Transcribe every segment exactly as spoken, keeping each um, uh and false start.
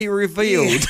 revealed.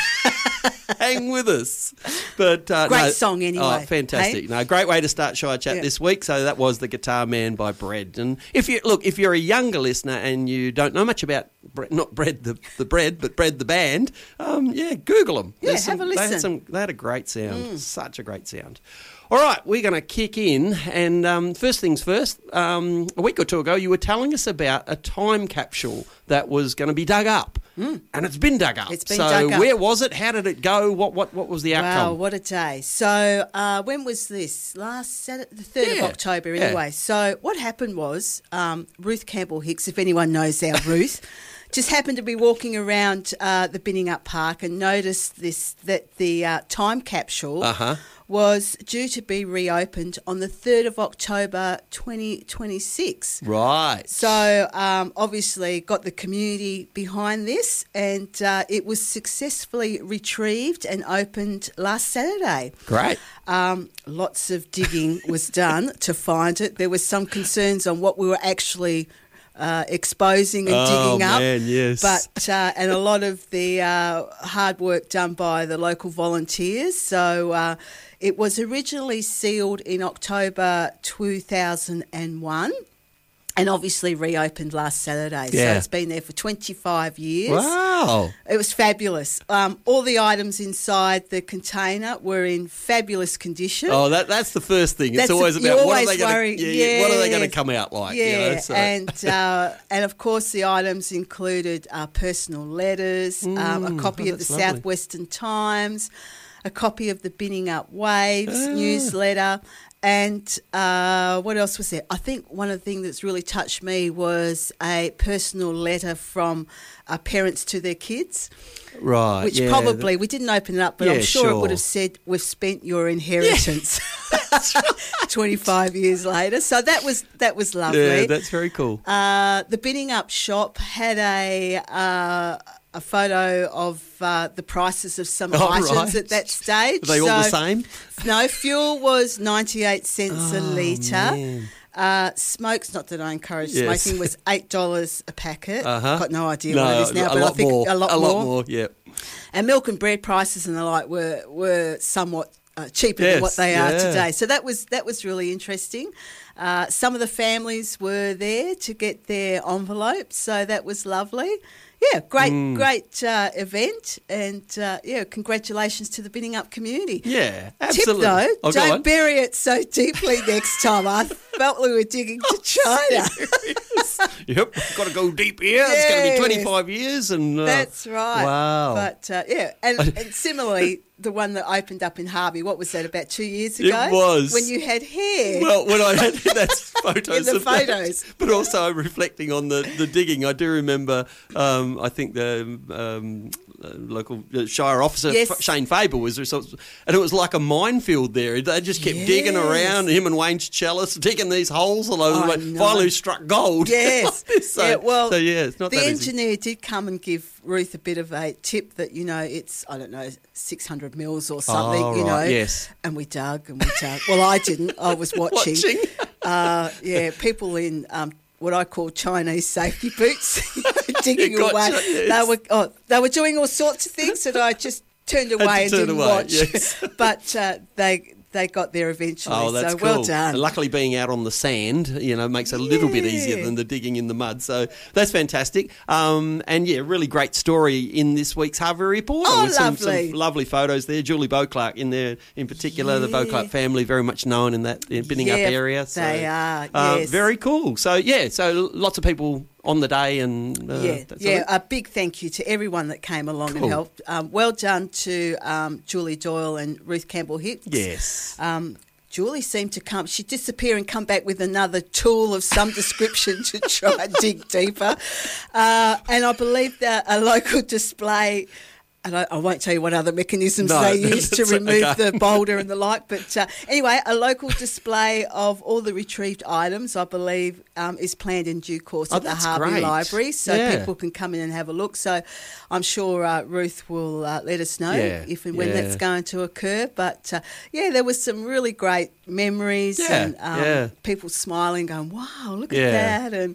Hang with us. But uh, Great no, song anyway. Oh, fantastic. Hey? No, great way to start Shire Chat Yeah. this week. So that was The Guitar Man by Bread. And if you look, if you're a younger listener and you don't know much about Bread, not Bread the, the bread, but Bread the band, um, yeah, Google them. Yeah, There's have some, a They listen. had, some, they had a great sound. Such a great sound. All right, we're going to kick in. And um, first things first, um, a week or two ago, you were telling us about a time capsule that was going to be dug up. Mm. And it's been dug up. It's been so dug up. where was it? How did it go? What what what was the outcome? Wow, what a day. So uh, when was this? Last Saturday, the third Yeah, of October yeah. anyway. So what happened was um, Ruth Campbell Hicks, if anyone knows our Ruth, just happened to be walking around uh, the Binning Up Park and noticed this that the uh, time capsule Uh-huh. was due to be reopened on the third of October twenty twenty-six. Right. So um, obviously got the community behind this, and uh, it was successfully retrieved and opened last Saturday. Great. Um, lots of digging was done to find it. There was some concerns on what we were actually uh, exposing and Oh, digging up. man, yes. But uh, and a lot of the uh, hard work done by the local volunteers. So uh, it was originally sealed in October two thousand one. And obviously reopened last Saturday. Yeah. So it's been there for twenty-five years. Wow. It was fabulous. Um, all the items inside the container were in fabulous condition. Oh, that that's the first thing. It's That's the- always you about what are always they going worry- to yeah, yeah, what are they going to yeah. come out like? Yeah, You know, so. and uh, and of course the items included uh, personal letters, um, a copy oh, of the that's lovely. Southwestern Times, a copy of the Binning Up Waves Ah. newsletter. And uh, what else was there? I think one of the things that's really touched me was a personal letter from uh, parents to their kids, right. which yeah, probably, we didn't open it up, but Yeah, I'm sure, it sure. would have said, we've spent your inheritance twenty-five years later. So that was that was that- lovely. Yeah, that's very cool. Uh, the Binning Up shop had a uh, a photo of uh, the prices of some Oh, items right. at that stage. Are they all the So, same? No, fuel was ninety-eight cents a Oh, litre. man. Uh, smokes, not that I encourage Yes. smoking, was eight dollars a packet. Uh-huh. Got no idea No, what it is now, a but lot I think more. a lot a more. lot more, yeah. And milk and bread prices and the like were were somewhat uh, cheaper Yes, than what they are yeah. today. So that was that was really interesting. Uh, some of the families were there to get their envelopes, so that was lovely. Yeah, great, Mm. great uh, event, and uh, yeah, congratulations to the Binning Up community. Yeah, absolutely. Tip though, Oh, go on. don't bury it so deeply next time. I felt we were digging to China. Yep, got to go deep here. It's going to Yes. be twenty-five years. and uh, That's right. Wow. But uh, yeah, and, and similarly, the one that opened up in Harvey, what was that, about two years It ago? was. When you had hair. Well, when I had that's photos In the of that. photos. But also reflecting on the, the digging, I do remember. Um, I think the um, uh, local uh, Shire officer Yes. F- Shane Faber was, responsible, and it was like a minefield there. They just kept digging Yes. around. Him and Wayne Chalice digging these holes all over. I the way. know. Finally struck gold. Yes. so, Yeah, well, so yeah, it's not the that easy. engineer did come and give Ruth a bit of a tip that, you know, it's, I don't know, six hundred mils or something, Oh, you know. right, yes. And we dug and we dug. Well, I didn't. I was watching. Watching. Uh, yeah, people in um, what I call Chinese safety boots digging You gotcha, away. yes. They were oh, they were doing all sorts of things that I just turned away to and turn didn't away, watch. yes. But uh, they they got there eventually. Oh, that's so cool. well done. And luckily, being out on the sand, you know, makes it a little bit easier Yeah. than the digging in the mud. So that's fantastic. Um, and yeah, really great story in this week's Harvey Reporter. Oh, with some, lovely. some lovely photos there. Julie Beauclerk in there in particular. The Yeah. Beauclerk family, very much known in that in Binning Up Yeah, area. So, they are, uh, yes. very cool. So yeah, so lots of people on the day and uh, Yeah, that sort yeah. of- A big thank you to everyone that came along Cool. and helped. Um, well done to um, Julie Doyle and Ruth Campbell Hicks. Yes. Um, Julie seemed to come, she'd disappear and come back with another tool of some description to try and dig deeper. Uh, and I believe that a local display, and I, I won't tell you what other mechanisms No, they used to that's remove okay. the boulder and the like. But uh, anyway, a local display of all the retrieved items, I believe, um, is planned in due course Oh, at the that's Harvey great. Library. So Yeah. people can come in and have a look. So I'm sure uh, Ruth will uh, let us know Yeah, if and when yeah. that's going to occur. But uh, yeah, there was some really great memories Yeah, and um, yeah. people smiling, going, "Wow, look Yeah. at that!" And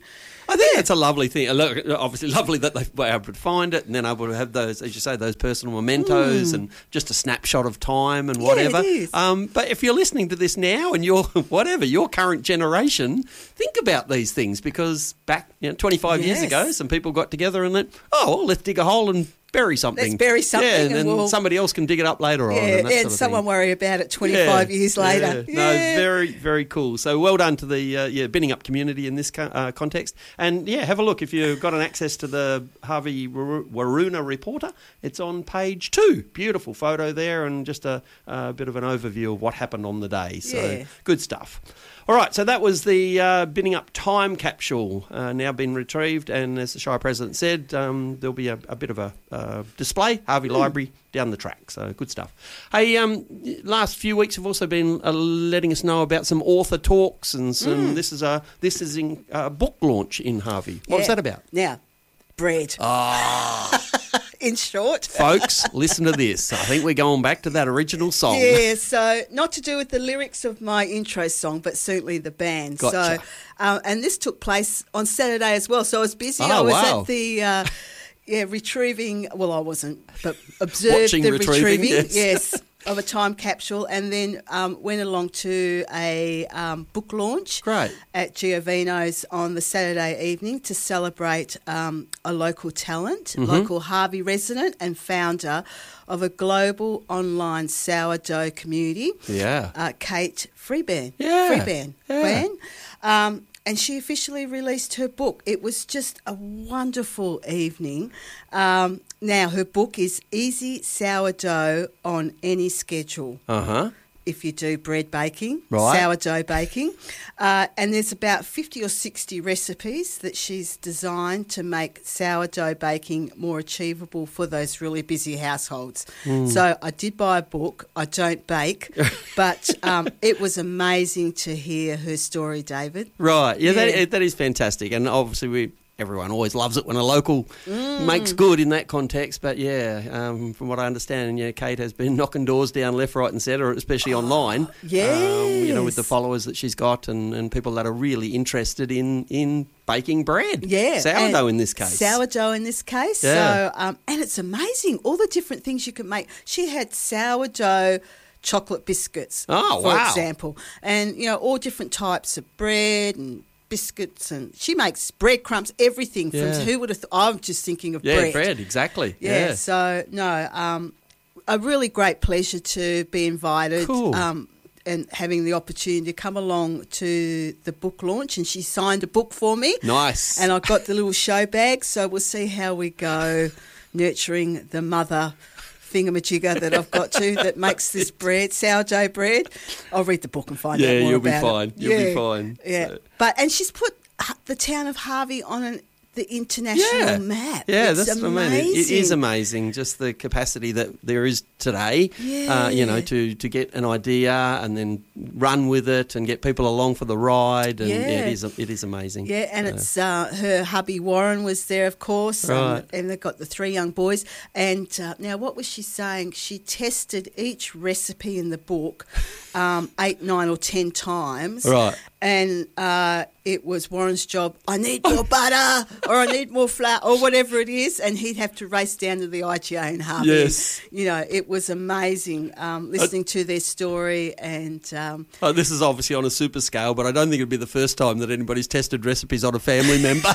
I think that's a lovely thing. Look, obviously, lovely that they were able to find it and then able to have those, as you say, those personal mementos mm. and just a snapshot of time and whatever. Yeah, it is. Um, but if you're listening to this now and you're whatever your current generation, think about these things because back you know, twenty-five yes. years ago, some people got together and went, "Oh, well, let's dig a hole and bury something. Let's bury something, yeah, and, and then we'll, somebody else can dig it up later yeah, on." And, that and sort of someone thing. worry about it twenty-five yeah, years later. Yeah. Yeah. No, very, very cool. So well done to the uh, yeah binning up community in this co- uh, context. And yeah, have a look if you've got an access to the Harvey Waruna Reporter. It's on page two. Beautiful photo there, and just a, a bit of an overview of what happened on the day. So Yeah. good stuff. All right, so that was the uh, binning up time capsule uh, now been retrieved, and as the Shire President said, um, there'll be a, a bit of a uh, display, Harvey mm. Library, down the track, so good stuff. Hey, um, last few weeks have also been uh, letting us know about some author talks, and some, mm. this is a this is in a book launch in Harvey. What yeah. was that about? Now, bread. Ah. In short. Folks, listen to this. I think we're going back to that original song. Yeah, so not to do with the lyrics of my intro song, but certainly the band. Gotcha. So, um, and this took place on Saturday as well. So I was busy. Oh, I was wow. at the... Uh, yeah, retrieving... Well, I wasn't, but observed Watching the retrieving, retrieving. yes. yes. Of a time capsule, and then um, went along to a um, book launch Great. at Giovino's on the Saturday evening to celebrate um, a local talent, Mm-hmm. local Harvey resident and founder of a global online sourdough community, Yeah. uh, Kate Freeban. Yeah. Freeban. Yeah. Ban. Um, and she officially released her book. It was just a wonderful evening. Um, now, her book is Easy Sourdough on Any Schedule. Uh-huh. If you do bread baking, Right. sourdough baking. Uh, and there's about fifty or sixty recipes that she's designed to make sourdough baking more achievable for those really busy households. Mm. So I did buy a book. I don't bake, but um, it was amazing to hear her story, David. Right. Yeah, Yeah. That, that is fantastic. And obviously we everyone always loves it when a local Mm. makes good in that context. But yeah, um, from what I understand, yeah, Kate has been knocking doors down left, right and centre, especially Oh, online. yes. Um, you know, with the followers that she's got and, and people that are really interested in, in baking bread. Yeah. Sourdough and in this case. Sourdough in this case. Yeah. So, um, and it's amazing, all the different things you can make. She had sourdough chocolate biscuits, Oh, for wow. example. And, you know, all different types of bread and biscuits, and she makes breadcrumbs, everything from Yeah. who would have th- I'm just thinking of Yeah, bread. bread, exactly. Yeah, Yeah. so no, um, a really great pleasure to be invited. Cool. Um, and having the opportunity to come along to the book launch, and she signed a book for me. Nice. And I got the little show bag, so we'll see how we go nurturing the mother thingamajigger that I've got to that makes this bread, sourdough bread. I'll read the book and find Yeah, out more you'll be about fine. it. You'll yeah. be fine. Yeah, So- but and she's put H- the town of Harvey on an, the international Yeah. map. Yeah, It's that's what I mean. It, it is amazing, just the capacity that there is today, uh, you know, Yeah. to, to get an idea and then run with it and get people along for the ride. And yeah, Yeah. it is it is amazing. Yeah, and Uh, it's uh, her hubby Warren was there, of course, Right. um, and they've got the three young boys. And uh, now, what was she saying? She tested each recipe in the book um, eight, nine, or ten times. Right. And uh, it was Warren's job. I need more butter, or I need more flour, or whatever it is, and he'd have to race down to the I G A and Harvey. Yes. You know, it was amazing um, listening to their story and. Um, Oh, this is obviously on a super scale, but I don't think it'd be the first time that anybody's tested recipes on a family member.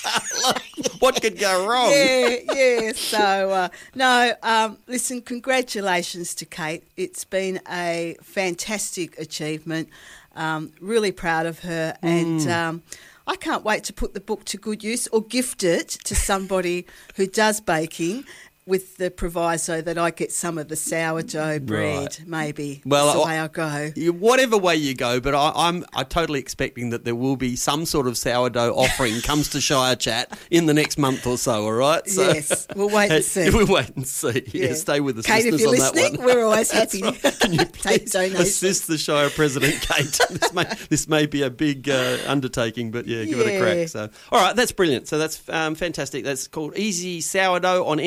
What could go wrong? Yeah, yeah. So, uh, no, um, listen, congratulations to Kate. It's been a fantastic achievement. Um, really proud of her. And um, I can't wait to put the book to good use or gift it to somebody who does baking, with the proviso that I get some of the sourdough bread, Right. maybe. Well, That's the I- way I go. You- Whatever way you go, but I, I'm I totally expecting that there will be some sort of sourdough offering comes to Shire Chat in the next month or so. All right? So, Yes, we'll wait and see. We'll wait and see. Yeah, Yeah. stay with us, Kate, if listeners, you're on that listening, one. we're always happy That's right. Can you to take please donations. assist the Shire President, Kate? This may this may be a big uh, undertaking, but yeah, give it a Yeah. crack. So, all right, that's brilliant. So that's um, fantastic. That's called Easy Sourdough on Any Schedule.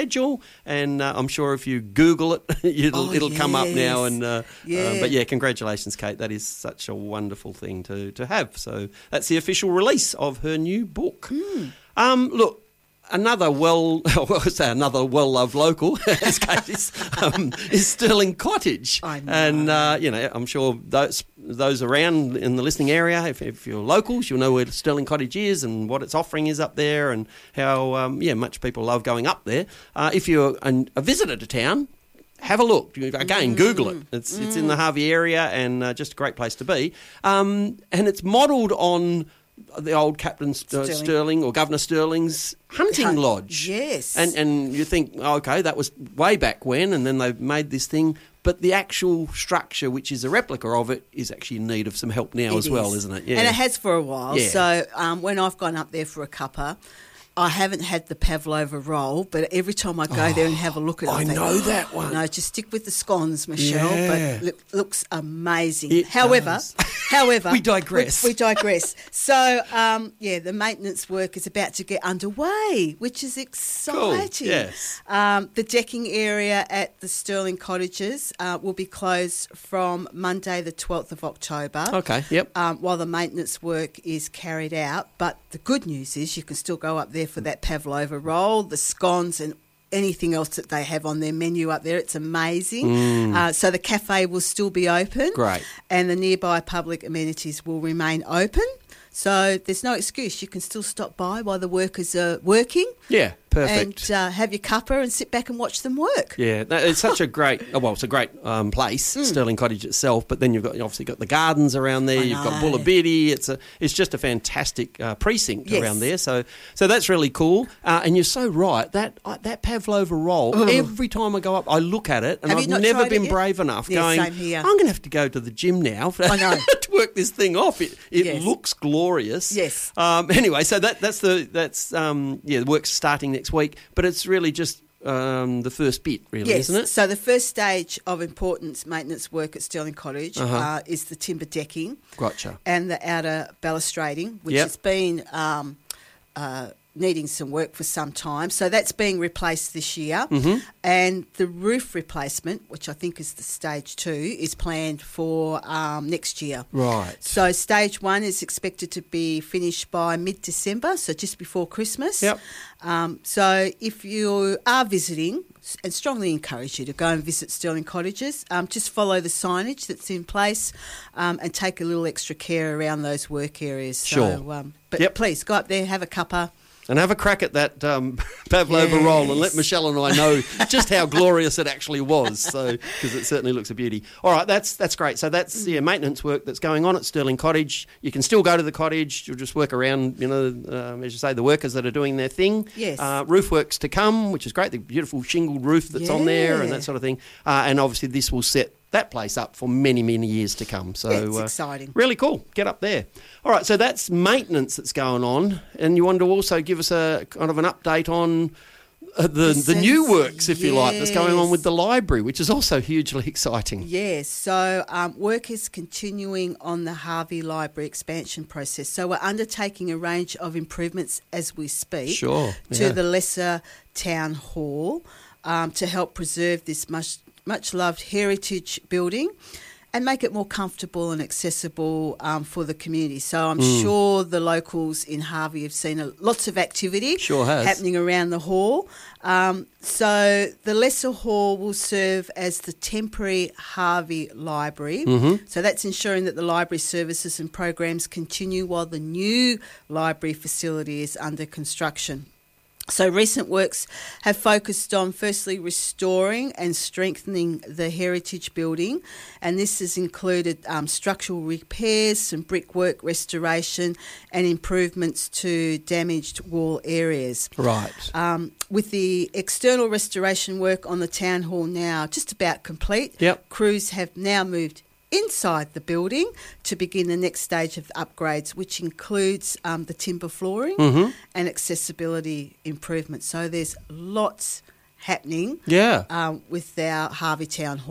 schedule, and uh, I'm sure if you Google it, it'll, Oh, it'll come up now. yes. And uh, Yeah. uh, But yeah, congratulations, Kate. That is such a wonderful thing to, to have. So that's the official release of her new book. Mm. Um, look, another well, well, say another well-loved local, as Kate is, um, is Stirling Cottage. I know. And, uh, you know, I'm sure those those around in the listening area, if, if you're locals, you'll know where Stirling Cottage is and what its offering is up there and how, um, yeah, much people love going up there. Uh, if you're a, a visitor to town, have a look. Again, mm. Google it. It's mm. it's in the Harvey area and uh, just a great place to be. Um, and it's modelled on the old Captain St- Stirling. Stirling or Governor Stirling's hunting Hunt. lodge. Yes. And and you think, oh, okay, that was way back when, and then they've made this thing. But the actual structure, which is a replica of it, is actually in need of some help now it as well, is. isn't it? Yeah. And it has for a while. Yeah. So um, when I've gone up there for a cuppa, I haven't had the pavlova roll, but every time I go Oh, there and have a look at it, I I think, know that one. No, just stick with the scones, Michelle. Yeah. But it looks amazing. It however, does. however, We digress. We, we digress. So um, yeah, the maintenance work is about to get underway, which is exciting. Cool. Yes. Um, the decking area at the Stirling Cottages uh, will be closed from Monday, the twelfth of October. Okay, yep. Um, while the maintenance work is carried out. But the good news is you can still go up there for that pavlova roll, the scones and anything else that they have on their menu up there. It's amazing. Mm. Uh, so the cafe will still be open. Great. And the nearby public amenities will remain open. So there's no excuse. You can still stop by while the workers are working. Yeah, perfect. And uh, have your cuppa and sit back and watch them work. Yeah, that- it's such a great, oh, well, it's a great um, place, Mm. Stirling Cottage itself, but then you've got, you obviously got the gardens around there, I you've got know. Bullabiddy, it's a, it's just a fantastic uh, precinct Yes. around there, so so that's really cool, uh, and you're so right, that uh, that pavlova roll, Ugh. every time I go up, I look at it, and Have you I've not never tried it been yet? brave enough Yeah, going, same here. I'm going to have to go to the gym now I know. to work this thing off. It, it Yes. looks glorious. Yes. Um, anyway, so that that's the, that's, um, yeah, the work's starting next week, but it's really just um, the first bit, really, Yes, isn't it? so the first stage of importance maintenance work at Stirling Cottage Uh-huh. uh, is the timber decking Gotcha. and the outer balustrading, which Yep. has been um, uh, needing some work for some time. So that's being replaced this year. Mm-hmm. And the roof replacement, which I think is the stage two, is planned for um, next year. Right. So stage one is expected to be finished by mid-December, so just before Christmas. Yep. Um, so if you are visiting, and strongly encourage you to go and visit Stirling Cottages, um, just follow the signage that's in place um, and take a little extra care around those work areas. Sure. So, um, but Yep. please go up there, have a cuppa. And have a crack at that um, pavlova roll and let Yes. Michelle and I know just how glorious it actually was. So, because it certainly looks a beauty. All right, that's that's great. So that's yeah, maintenance work that's going on at Stirling Cottage. You can still go to the cottage. You'll just work around, you know, um, as you say, the workers that are doing their thing. Yes. Uh, roof works to come, which is great. The beautiful shingled roof that's on there and Yeah. that sort of thing. Uh, and obviously this will set that place up for many, many years to come. So Yeah, it's uh, exciting. Really cool. Get up there. All right, so that's maintenance that's going on. And you want to also give us a kind of an update on uh, the, the new Yes, works, if you like, that's going on yes. with the library, which is also hugely exciting. Yes, so um, work is continuing on the Harvey Library expansion process. So we're undertaking a range of improvements as we speak Sure, to yeah. the lesser town hall um, to help preserve this much much loved heritage building and make it more comfortable and accessible um, for the community. So I'm Mm. sure the locals in Harvey have seen a, lots of activity Sure has. happening around the hall. Um, so the lesser hall will serve as the temporary Harvey Library. Mhm. So that's ensuring that the library services and programs continue while the new library facility is under construction. So recent works have focused on firstly restoring and strengthening the heritage building, and this has included um, structural repairs, some brickwork restoration and improvements to damaged wall areas. Right. Um, with the external restoration work on the town hall now just about complete, Yep. crews have now moved inside the building to begin the next stage of the upgrades, which includes um, the timber flooring Mhm. and accessibility improvements. So there's lots happening Yeah. um, with our Harvey Town Hall.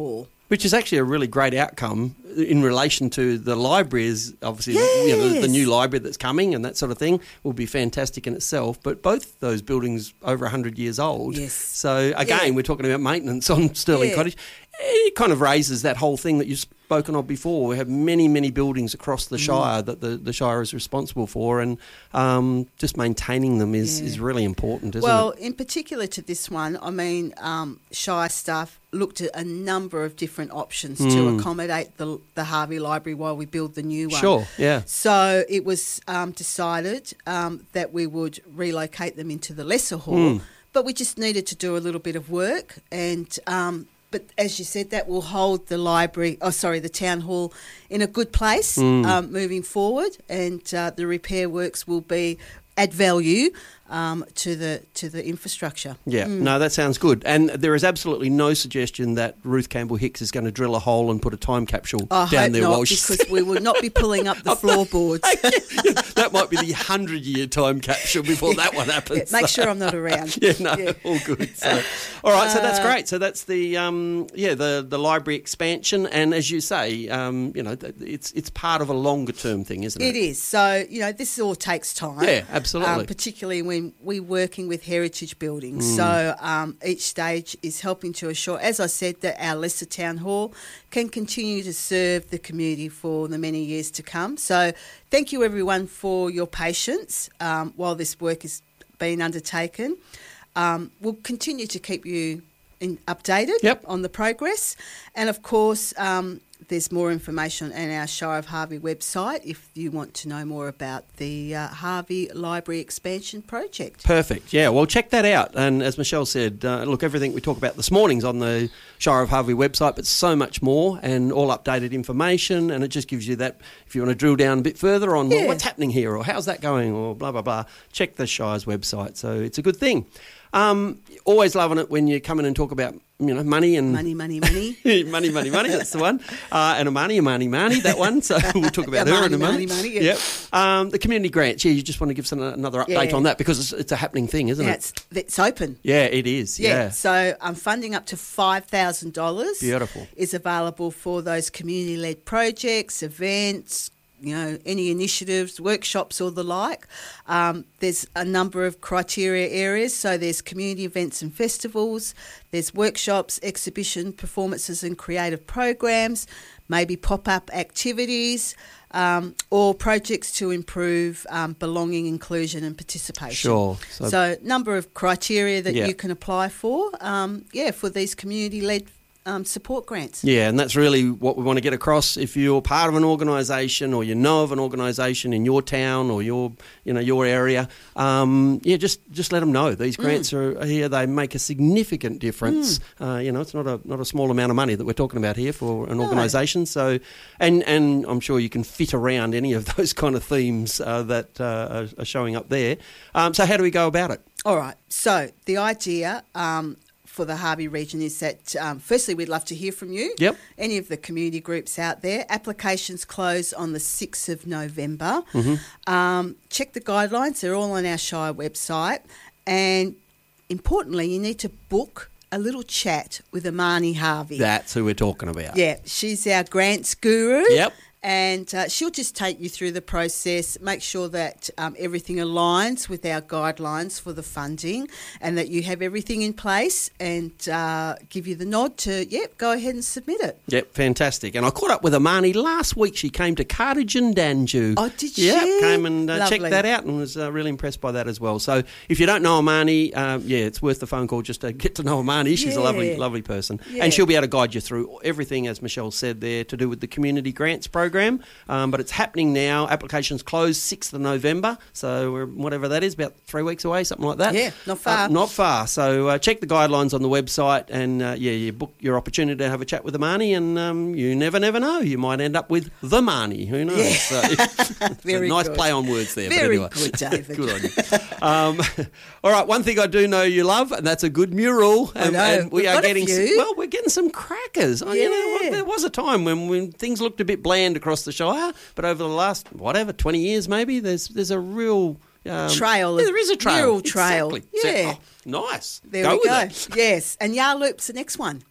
Which is actually a really great outcome in relation to the library. Is obviously yes. you know, the, the new library that's coming and that sort of thing will be fantastic in itself. But both those buildings over one hundred years old. Yes. So again, yeah. we're talking about maintenance on Stirling yeah. Cottage. It kind of raises that whole thing that you've spoken of before. We have many, many buildings across the Shire mm. that the, the Shire is responsible for, and um, just maintaining them is, yeah. is really important, isn't well, it? Well, in particular to this one, I mean, um, Shire staff looked at a number of different options mm. to accommodate the, the Harvey Library while we build the new one. Sure, yeah. So it was um, decided um, that we would relocate them into the lesser hall, mm. but we just needed to do a little bit of work and... Um, But as you said, that will hold the library, oh sorry, the town hall in a good place mm. um, moving forward, and uh, the repair works will be add value um, to the to the infrastructure. Yeah, mm. no, that sounds good. And there is absolutely no suggestion that Ruth Campbell Hicks is going to drill a hole and put a time capsule I down hope there not, while she's because we will not be pulling up the floorboards. That might be the hundred-year time capsule before that one happens. Yeah, make sure I'm not around. Yeah, no, yeah. all good. So, all right, so that's great. So that's the um, yeah the the library expansion, and as you say, um, you know, it's it's part of a longer term thing, isn't it? It is. So you know, this all takes time. Yeah, absolutely. Um, particularly when we're working with heritage buildings. Mm. So um, each stage is helping to assure, as I said, that our lesser town hall can continue to serve the community for the many years to come. So thank you everyone for your patience um, while this work is being undertaken. Um, we'll continue to keep you in, updated yep. on the progress. And of course, um, there's more information on our Shire of Harvey website if you want to know more about the uh, Harvey Library Expansion Project. Perfect. Yeah, well, check that out. And as Michelle said, uh, look, everything we talk about this morning's on the Shire of Harvey website, but so much more and all updated information. And it just gives you that, if you want to drill down a bit further on yeah. well, what's happening here or how's that going or blah, blah, blah, check the Shire's website. So it's a good thing. Um, always loving it when you come in and talk about, you know, money and... Money, money, money. money, money, money, that's the one. Uh, and a money, a money, money, that one. So we'll talk about yeah, her money, in a money, moment. money, yeah. Yep. Um, the community grants, yeah, you just want to give us an, another update yeah. on that because it's, it's a happening thing, isn't yeah, it? It's, it's open. Yeah, it is, yeah. yeah. So um, funding up to five thousand dollars Beautiful. Is available for those community-led projects, events, you know, any initiatives, workshops or the like. Um, there's a number of criteria areas. So there's community events and festivals, there's workshops, exhibition, performances and creative programs, maybe pop-up activities, um, or projects to improve um, belonging, inclusion and participation. Sure. So, so number of criteria that yeah. you can apply for, um, yeah, for these community-led Um, support grants. Yeah, and that's really what we want to get across. If you're part of an organisation or you know of an organisation in your town or your, you know, your area, um, yeah, just just let them know these grants mm. are here. They make a significant difference. Mm. Uh, you know, it's not a not a small amount of money that we're talking about here for an no. organisation. So, and and I'm sure you can fit around any of those kind of themes uh, that uh, are showing up there. Um, so, how do we go about it? All right. So the idea. Um, for the Harvey region is that, um, firstly, we'd love to hear from you. Yep. Any of the community groups out there. Applications close on the sixth of November. Mm-hmm. Um, check the guidelines. They're all on our Shire website. And importantly, you need to book a little chat with Amani Harvey. That's who we're talking about. Yeah. She's our grants guru. Yep. And uh, she'll just take you through the process, make sure that um, everything aligns with our guidelines for the funding and that you have everything in place and uh, give you the nod to, yep, go ahead and submit it. Yep, fantastic. And I caught up with Amani last week. She came to Carthage and Danju. Oh, did she? Yep, came and uh, checked Lovely. that out and was uh, really impressed by that as well. So if you don't know Amani, um, yeah, it's worth the phone call just to get to know Amani. She's yeah. a lovely, lovely person. Yeah. And she'll be able to guide you through everything, as Michelle said there, to do with the community grants program. Program, um, but it's happening now. Applications close sixth of November, so we're, whatever that is, about three weeks away, something like that. Yeah, not far. Uh, not far. So uh, check the guidelines on the website, and uh, yeah, you book your opportunity to have a chat with the Marnie, and um, you never, never know. You might end up with the Marnie. Who knows? Yeah. So, Very nice good. play on words there. Very but anyway. good, David. Good on you. Um, all right, one thing I do know you love, and that's a good mural. I And, know. and we We've are got a getting few. some, well, we're getting some crackers. Oh, you know, Yeah. there was a time when, when things looked a bit bland across the Shire, but over the last whatever twenty years, maybe there's there's a real um, Trail. Yeah, there is a trail. Mural trail. Exactly. So- Yeah. oh, nice. There go we with go. it. Yes, and Yarloop's the next one.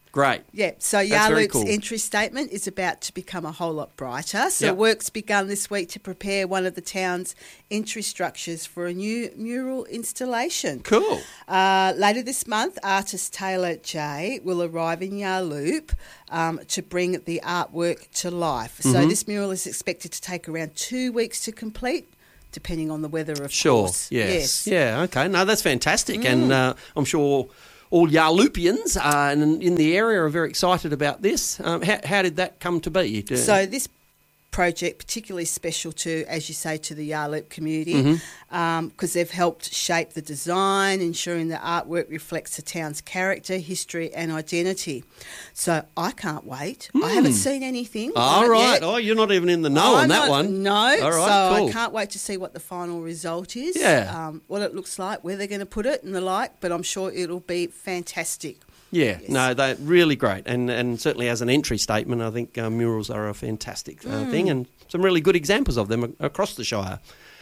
Great. Yeah, so That's very Yarloop's cool. entry statement is about to become a whole lot brighter. So Yep. work's begun this week to prepare one of the town's entry structures for a new mural installation. Cool. Uh, later this month, artist Taylor J will arrive in Yarloop um, to bring the artwork to life. So Mm-hmm. this mural is expected to take around two weeks to complete, depending on the weather, of Sure. course. Yes. Yeah. Okay. No, that's fantastic, and uh, I'm sure all Yarloopians uh, in, in the area are very excited about this. Um, how, how did that come to be? Do- So this project particularly special to, as you say, to the Yarloop community, because Mm-hmm. they've helped shape the design, ensuring the artwork reflects the town's character, history and identity. So I can't wait. I haven't seen anything. All on it right. yet. Oh, you're not even in the know I'm on that not- one. No. All right. So cool. I can't wait to see what the final result is, Yeah. um, what it looks like, where they're going to put it and the like, but I'm sure it'll be fantastic. Yeah, Yes. no, they're really great, and and certainly as an entry statement, I think uh, murals are a fantastic uh, Mm. thing, and some really good examples of them a- across the Shire.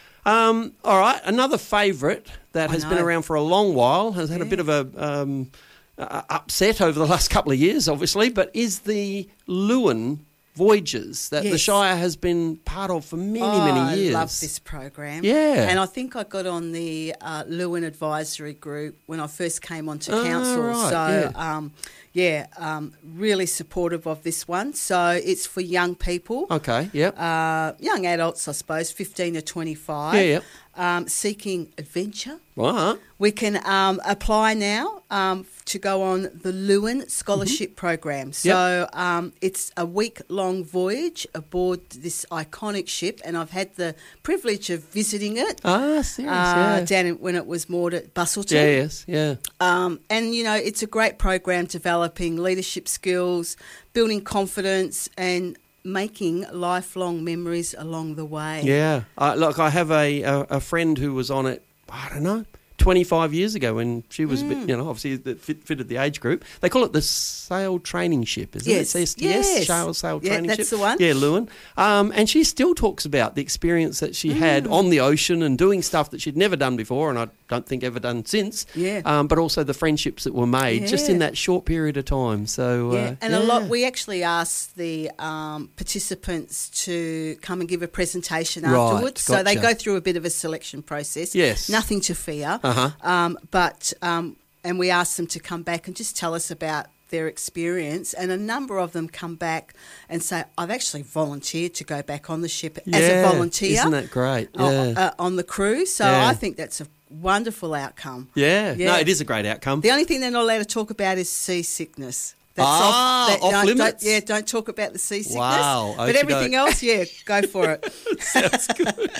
Um, all right, another favourite that I has been know. around for a long while, has had a Yeah. bit of a um, uh, upset over the last couple of years, obviously, but is the Lewin voyages that the Yes. Shire has been part of for many, Oh, many years. I love this program. Yeah. And I think I got on the uh, Lewin Advisory Group when I first came onto Ah, council. right, so, yeah. um, yeah, um, really supportive of this one. So it's for young people, Okay, yep. uh, young adults, I suppose, fifteen to twenty-five, Yeah, yep. um, seeking adventure. All right. We can um, apply now um, to go on the Lewin Scholarship Program. So um, it's a week-long voyage aboard this iconic ship, and I've had the privilege of visiting it Ah, serious, uh, yeah. down in, when it was moored at Bustleton. Yeah, yes, yeah. Um, and, you know, it's a great program developing leadership skills, building confidence and making lifelong memories along the way. Yeah, uh, look, I have a, a a friend who was on it. I don't know, twenty-five years ago when she was, a Mm. bit, you know, obviously that fit, fitted the age group. They call it the sail training ship, isn't Yes, it? It's S T S, yes. sail, sail Yeah, training that's ship. the one. Yeah, Lewin. Um, and she still talks about the experience that she had Mm. on the ocean and doing stuff that she'd never done before, and I don't think ever done since. Yeah. Um, but also the friendships that were made just Yeah. in that short period of time. So Yeah, uh, and yeah. a lot. We actually asked the um, participants to come and give a presentation Right, afterwards. So they gotcha. go through a bit of a selection process. Yes. Nothing to fear. Uh-huh. Um, but um, and we asked them to come back and just tell us about their experience, and a number of them come back and say, I've actually volunteered to go back on the ship as a Yeah, volunteer. Isn't that great? o- Yeah. uh, on the crew. So Yeah. I think that's a wonderful outcome. yeah. yeah. No, it is a great outcome. The only thing they're not allowed to talk about is seasickness. Ah, that- off don't- limits? Don't, yeah, don't talk about the seasickness. Wow, But okey-doke. everything else, yeah, go for it. Sounds good.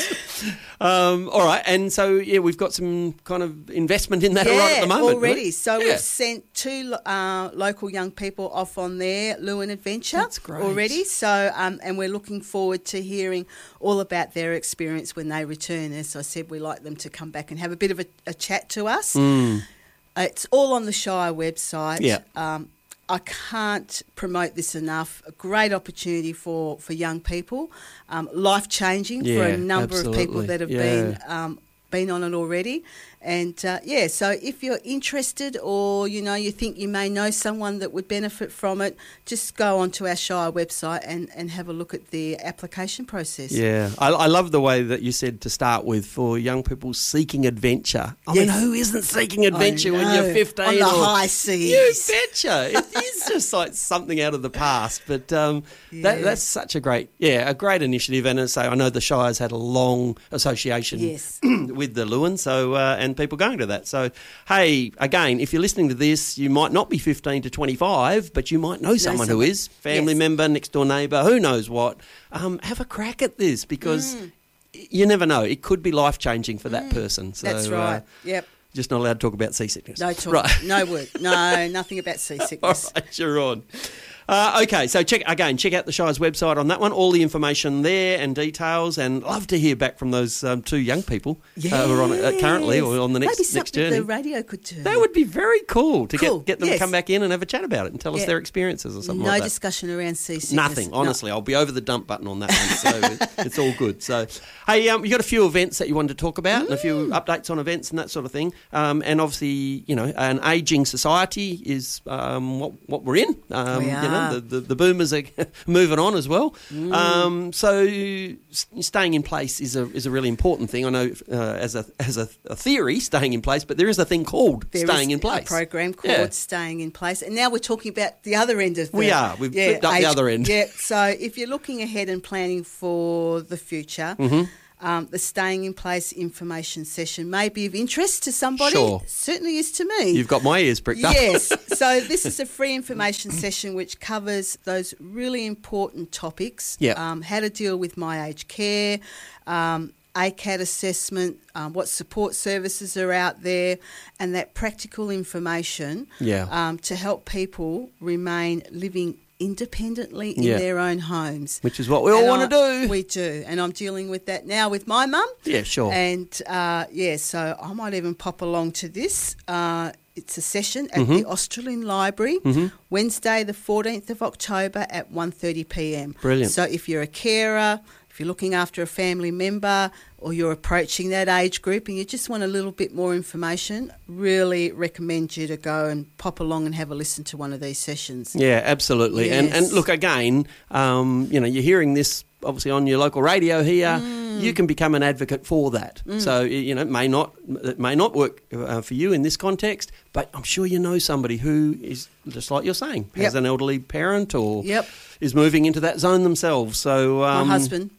Um, all right, and so yeah, we've got some kind of investment in that yeah, right at the moment already. right? So Yeah. we've sent two uh, local young people off on their Lewin adventure That's great. already. So um, and we're looking forward to hearing all about their experience when they return. As I said, we like them to come back and have a bit of a, a chat to us. Mm. Uh, It's all on the Shire website. Yeah. Um, I can't promote this enough. A great opportunity for, for young people, um, life changing for Yeah, a number of people absolutely. that have Yeah. been um, been on it already. And uh, yeah, so if you're interested, or you know you think you may know someone that would benefit from it, just go onto our Shire website and, and have a look at the application process. Yeah, I, I love the way that you said to start with for young people seeking adventure. I mean, Yes. who isn't seeking adventure when know. you're fifteen? On the or, high You seas. betcha. It is just like something out of the past. But um, that, Yeah. that's such a great, yeah, a great initiative. And as I say, I know the Shire's had a long association Yes. with the Lewin, so uh, and people going to that. So, hey, again, if you're listening to this, you might not be fifteen to twenty-five, but you might know someone who someone. is, family Yes. member, next door neighbour, who knows what. Um, have a crack at this because Mm. you never know. It could be life-changing for that person. So, That's right. Uh, Yep. just not allowed to talk about seasickness. No talk. Right. No word. No, nothing about All seasickness. right, you're on. Uh, okay, so check again. Check out the Shire's website on that one. All the information there and details. And love to hear back from those um, two young people yes. uh, who are on it uh, currently or on the next Maybe next journey. the radio could do. That would be very cool to cool. get get them yes. to come back in and have a chat about it and tell yeah. us their experiences or something no like that. No discussion around seasickness. Nothing. Honestly, no. I'll be over the dump button on that one. So it's all good. So hey, um, you got a few events that you wanted to talk about, mm. and a few updates on events and that sort of thing. Um, and obviously, you know, an ageing society is um, what what we're in. Um, we you are. know, the, the, the boomers are moving on as well. Mm. Um, so staying in place is a is a really important thing. I know uh, as a as a, a theory, staying in place, but there is a thing called there staying is in place. A program called yeah. Staying in Place, and now we're talking about the other end of the. We are. We've yeah, flipped up age, the other end. Yeah. So if you're looking ahead and planning for the future. Mm-hmm. Um, the Staying in Place information session may be of interest to somebody. Sure. Certainly is to me. You've got my ears pricked up. Yes. So this is a free information session which covers those really important topics. Yeah. Um, how to deal with my aged care, um, A C A D assessment, um, what support services are out there, and that practical information Yeah. um, to help people remain living independently in Yeah. their own homes. Which is what we all want to do. We do. And I'm dealing with that now with my mum. Yeah, sure. And, uh, yeah, so I might even pop along to this. Uh, it's a session at mm-hmm. the Australian Library, mm-hmm. Wednesday the fourteenth of October at one thirty p m. Brilliant. So if you're a carer, if you're looking after a family member, or you're approaching that age group and you just want a little bit more information, really recommend you to go and pop along and have a listen to one of these sessions. Yeah, absolutely. Yes. And and look, again, um, you know, you're hearing this obviously on your local radio here. Mm. You can become an advocate for that. Mm. So, you know, it may not it may not work uh, for you in this context, but I'm sure you know somebody who is, just like you're saying, has Yep. an elderly parent or Yep. is moving into that zone themselves. So um, My husband.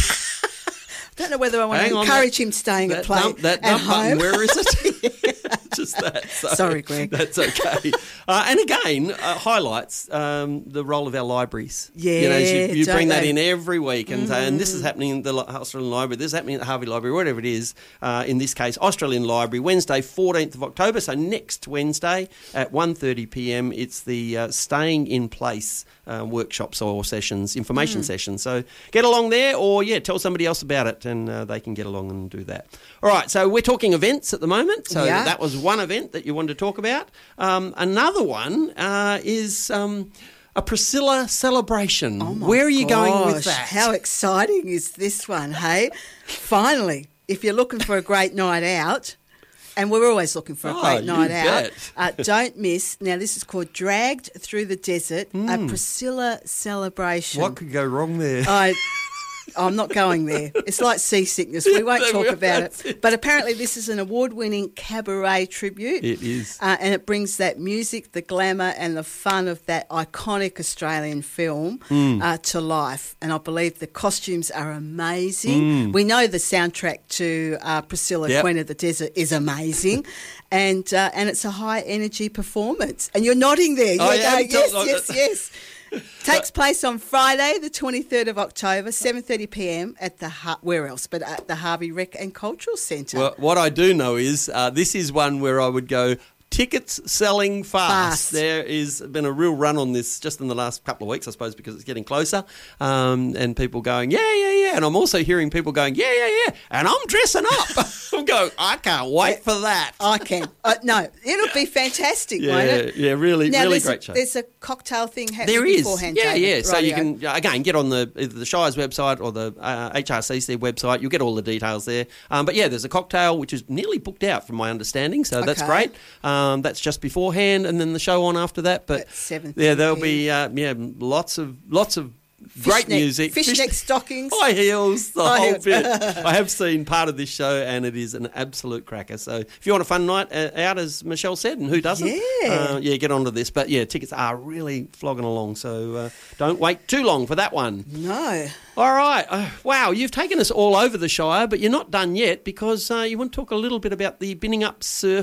I don't know whether I want Hang to on, encourage that- him staying that at play dump, that at dump button, home. where is it? Just that. So Sorry, Greg. That's okay. Uh, and again, uh, highlights um, the role of our libraries. Yeah, you know, you, you don't bring that they? in every week, and, Mm. uh, and this is happening in the Li- Australian Library. This is happening at the Harvey Library, whatever it is. Uh, in this case, Australian Library, Wednesday, fourteenth of October. So next Wednesday at one thirty p m. It's the uh, Staying in Place uh, workshops or sessions, information Mm. sessions. So get along there, or yeah, tell somebody else about it, and uh, they can get along and do that. All right, so we're talking events at the moment. So Yeah. that was one event that you wanted to talk about. Um, another one uh, is um, a Priscilla celebration. Oh my Where are you going with gosh, that? How exciting is this one, hey? Finally, if you're looking for a great night out, and we're always looking for a Oh, great you night out, bet. uh, don't miss. Now, this is called Dragged Through the Desert, Mm. a Priscilla celebration. What could go wrong there? I, I'm not going there. It's like seasickness. We won't There talk we are, about that's it. it. But apparently this is an award-winning cabaret tribute. It is. Uh, and it brings that music, the glamour and the fun of that iconic Australian film Mm. uh, to life. And I believe the costumes are amazing. We know the soundtrack to uh, Priscilla, Yep. Queen of the Desert is amazing. and uh, and it's a high-energy performance. And you're nodding there. You're I am going, yes, not- yes, yes. Takes place on Friday, the twenty-third of October, seven thirty p m at the Har- where else but at the Harvey Rec and Cultural Centre. Well, what I do know is uh, this is one where I would go, tickets selling fast. Fast. There has been a real run on this just in the last couple of weeks, I suppose, because it's getting closer, um, and people going, yeah, yeah, yeah. And I'm also hearing people going, yeah, yeah, yeah. And I'm dressing up. I'm going, I can't wait for that. I can. Uh, no, it'll be fantastic, Yeah, won't it? yeah, really, Now, really there's great a, show. There's a cocktail thing happening There is, beforehand. yeah, David. yeah. So you Rightio. can again get on the either the Shire's website or the uh, H R C C website. You'll get all the details there. Um, but yeah, there's a cocktail which is nearly booked out from my understanding, so that's Okay. great. Um, that's just beforehand, and then the show on after that. But At seven yeah, there'll p be uh, yeah lots of lots of great Fishnet- music, fishnet Fish- stockings. high heels, the High whole heels. bit. I have seen part of this show, and it is an absolute cracker. So if you want a fun night uh, out, as Michelle said, and who doesn't, Yeah. uh, yeah, get onto this. But yeah, tickets are really flogging along, so uh, don't wait too long for that one. No. All right, uh, wow, you've taken us all over the Shire, but you're not done yet because uh, you want to talk a little bit about the Binning Up Surf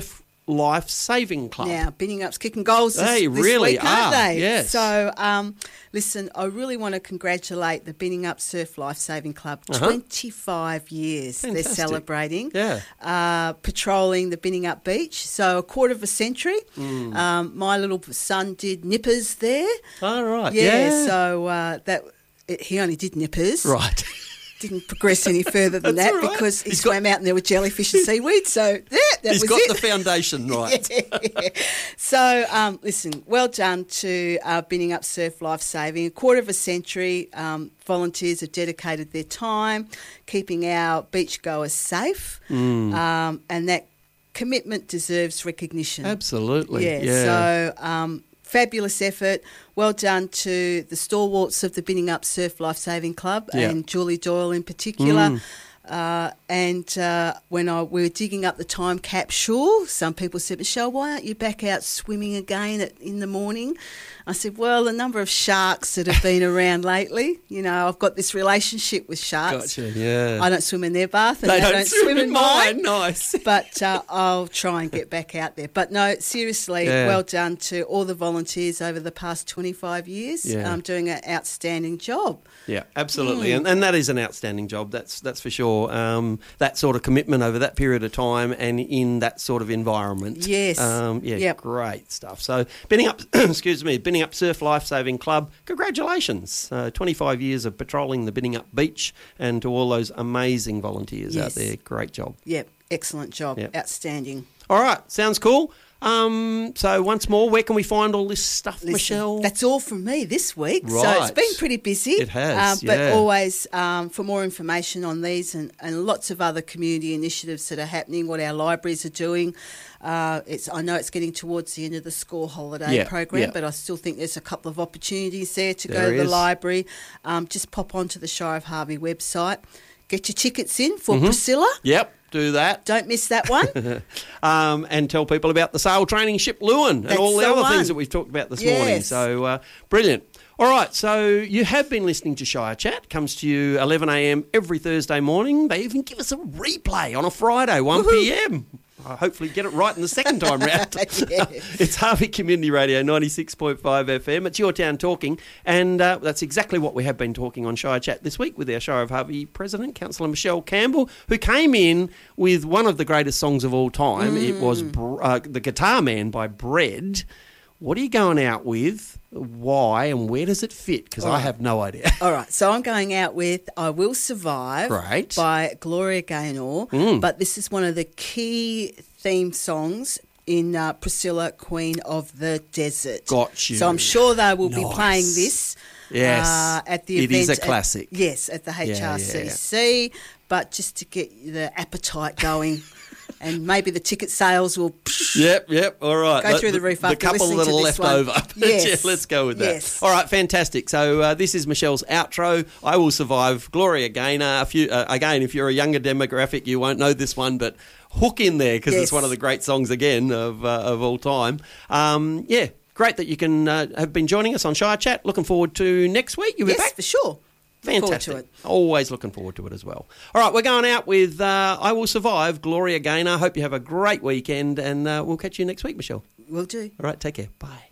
Life Saving Club. Now, Binning Up's kicking goals this, They this really week, are, aren't they? yes. So, um, listen, I really want to congratulate the Binning Up Surf Life Saving Club. Uh-huh. twenty-five years Fantastic. they're celebrating. Yeah. Uh, patrolling the Binning Up Beach. So, a quarter of a century. Mm. Um, my little son did nippers there. All right. Yeah, Yeah. so uh, that it, he only did nippers. Right. Didn't progress any further than That's that all right. because he He's swam out and there were jellyfish and seaweed. So yeah, that He's was got it. the foundation right. Yeah. So um, listen, well done to uh, Binning Up Surf Life Saving. A quarter of a century, um, volunteers have dedicated their time keeping our beachgoers safe, Mm. um, and that commitment deserves recognition. Absolutely. Yeah. Yeah. So um, fabulous effort. Well done to the stalwarts of the Binning Up Surf Life Saving Club Yeah. and Julie Doyle in particular. Mm. Uh, and uh, when I, we were digging up the time capsule, some people said, Michelle, why aren't you back out swimming again at, in the morning? I said, well, a number of sharks that have been around lately. You know, I've got this relationship with sharks. Gotcha. Yeah. I don't swim in their bath and they they, don't, don't swim in mine. Nice. but uh, I'll try and get back out there. But no, seriously, Yeah. well done to all the volunteers over the past twenty-five years, Yeah. um, doing an outstanding job. Yeah, absolutely, Mm. and and that is an outstanding job. That's that's for sure. Um, that sort of commitment over that period of time and in that sort of environment. Yes. Um, yeah. Yep. Great stuff. So, Binning Up, excuse me, Binning Up Surf Life Saving Club. Congratulations! Uh, Twenty-five years of patrolling the Binning Up Beach, and to all those amazing volunteers out Yes. there. Great job. Yep, excellent job, Yep. outstanding. All right, sounds cool. Um, so once more, where can we find all this stuff, Listen, Michelle? that's all from me this week. So Right. it's been pretty busy. It has, um, but yeah. always um, for more information on these and, and lots of other community initiatives that are happening, what our libraries are doing. Uh, it's I know it's getting towards the end of the school holiday Yeah, program, yeah. but I still think there's a couple of opportunities there to There go to the is. library. Um, just pop onto the Shire of Harvey website, get your tickets in for Mhm. Priscilla. Yep, do that. Don't miss that one. um, and tell people about the sail training ship Lewin and That's all the, the other one. things that we've talked about this Yes. morning. So uh, brilliant. All right, so you have been listening to Shire Chat. Comes to you eleven a.m. every Thursday morning. They even give us a replay on a Friday, one p.m. I hopefully get it right in the second time round. Yes. It's Harvey Community Radio, ninety-six point five F M. It's Your Town Talking, and uh, that's exactly what we have been talking on Shire Chat this week with our Shire of Harvey President, Councillor Michelle Campbell, who came in with one of the greatest songs of all time. Mm. It was Br- uh, The Guitar Man by Bread. What are you going out with? Why and where does it fit? Because All I right. have no idea. All right, so I'm going out with I Will Survive Great. by Gloria Gaynor, Mm. but this is one of the key theme songs in uh, Priscilla, Queen of the Desert. Got you. So I'm sure they will be Nice. playing this Yes. uh, at the It event. is a at- classic. yes, at the Yeah, H R C C, but just to get the appetite going. And maybe the ticket sales will Yep, yep. All right. Go through the roof The after couple listening that to are this left one. over. Yes. Yeah, let's go with that. Yes. All right, fantastic. So uh, this is Michelle's outro. I Will Survive. Gloria Gaynor. A few, uh, again, if you're a younger demographic, you won't know this one, but hook in there because Yes. it's one of the great songs again of uh, of all time. Um, yeah, great that you can uh, have been joining us on Shire Chat. Looking forward to next week. You'll be yes, back. for sure. Look forward Fantastic. to it. Always looking forward to it as well. All right, we're going out with uh, I Will Survive, Gloria Gaynor. Hope you have a great weekend, and uh, we'll catch you next week, Michelle. Will do. All right, take care. Bye.